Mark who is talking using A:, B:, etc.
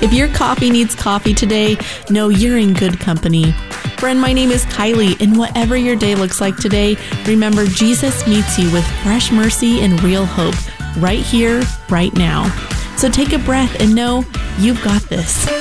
A: If your coffee needs coffee today, know you're in good company. Friend, my name is Kylie, and whatever your day looks like today, remember Jesus meets you with fresh mercy and real hope right here, right now. So take a breath and know you've got this.